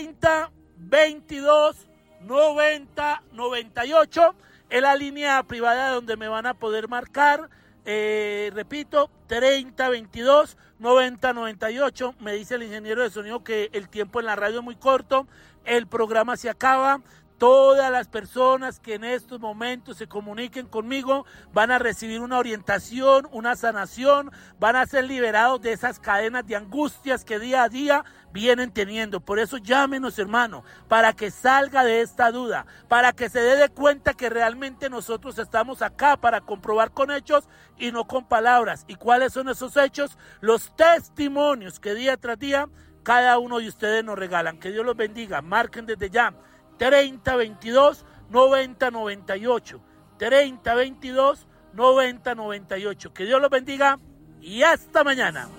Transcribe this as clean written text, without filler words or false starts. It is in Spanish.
30 22 90 98. Es la línea privada donde me van a poder marcar. Repito, 30 22 90 98. Me dice el ingeniero de sonido que el tiempo en la radio es muy corto. El programa se acaba. Todas las personas que en estos momentos se comuniquen conmigo van a recibir una orientación, una sanación, van a ser liberados de esas cadenas de angustias que día a día vienen teniendo. Por eso llámenos, hermano, para que salga de esta duda, para que se dé de cuenta que realmente nosotros estamos acá para comprobar con hechos y no con palabras. ¿Y cuáles son esos hechos? Los testimonios que día tras día cada uno de ustedes nos regalan. Que Dios los bendiga. Marquen desde ya. 30 22 90 98. 30 22 90 98. Que Dios los bendiga y hasta mañana.